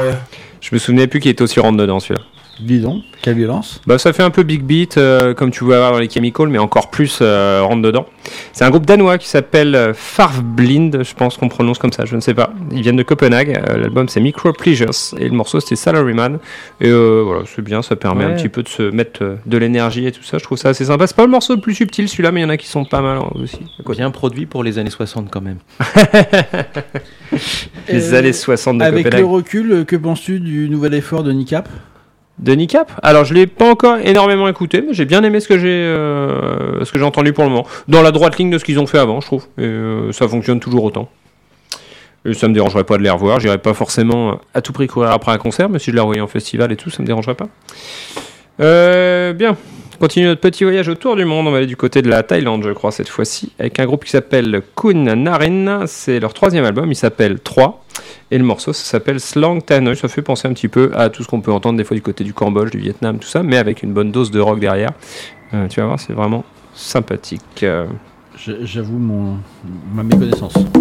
Je me souvenais plus qu'il était aussi rentre dedans celui-là. Dis donc, quelle violence. Bah, ça fait un peu Big Beat, comme tu vois avoir dans les Chemical, mais encore plus rentre dedans. C'est un groupe danois qui s'appelle Farvblind, je pense qu'on prononce comme ça, je ne sais pas. Ils viennent de Copenhague, l'album c'est Micro Pleasures, et le morceau c'était Salaryman. Et voilà, c'est bien, ça permet un petit peu de se mettre de l'énergie et tout ça, je trouve ça assez sympa. C'est pas le morceau le plus subtil celui-là, mais il y en a qui sont pas mal aussi. Bien produit pour les années 60 quand même. Les années 60 de avec Copenhague. le recul, que penses-tu du nouvel effort de Nicap ? De Nicap ? Alors je l'ai pas encore énormément écouté, mais j'ai bien aimé ce que j'ai entendu pour le moment. Dans la droite ligne de ce qu'ils ont fait avant, je trouve. Et ça fonctionne toujours autant. Et ça me dérangerait pas de les revoir. J'irais pas forcément à tout prix courir après un concert, mais si je les revoyais en festival et tout, ça me dérangerait pas. Bien. Continue notre petit voyage autour du monde. On va aller du côté de la Thaïlande, je crois, cette fois-ci, avec un groupe qui s'appelle Kun Narin. C'est leur 3e album, il s'appelle 3. Et le morceau, ça s'appelle Slang Tanoi. Ça fait penser un petit peu à tout ce qu'on peut entendre des fois du côté du Cambodge, du Vietnam, tout ça, mais avec une bonne dose de rock derrière. Tu vas voir, c'est vraiment sympathique. J'avoue ma méconnaissance.